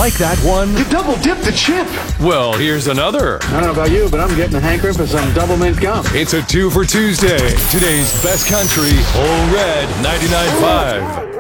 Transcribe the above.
Like that one? You double dipped the chip. Well, here's another. I don't know about you, but I'm getting a hankering for some double mint gum. It's a 2 for Tuesday. Today's best country, Ole Red 99.5.